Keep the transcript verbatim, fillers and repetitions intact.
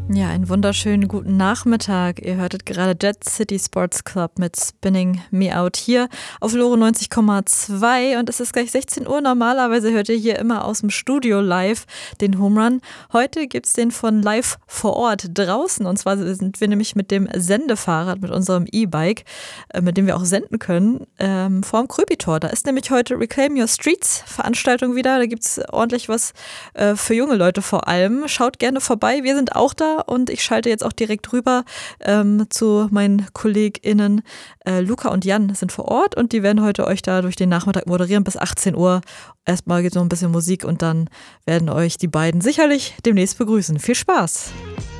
Ja, einen wunderschönen guten Nachmittag. Ihr hörtet gerade Jet City Sports Club mit Spinning Me Out hier auf Lore neunzig Komma zwei und es ist gleich sechzehn Uhr. Normalerweise hört ihr hier immer aus dem Studio live den Home Run. Heute gibt es den von live vor Ort draußen und zwar sind wir nämlich mit dem Sendefahrrad, mit unserem E-Bike, äh, mit dem wir auch senden können, ähm, vorm Kröpi-Tor. Da ist nämlich heute Reclaim Your Streets Veranstaltung wieder. Da gibt es ordentlich was äh, für junge Leute vor allem. Schaut gerne vorbei. Wir sind auch da. Und ich schalte jetzt auch direkt rüber ähm, zu meinen KollegInnen. Äh, Luca und Jan sind vor Ort und die werden heute euch da durch den Nachmittag moderieren bis achtzehn Uhr. Erstmal geht noch ein bisschen Musik und dann werden euch die beiden sicherlich demnächst begrüßen. Viel Spaß!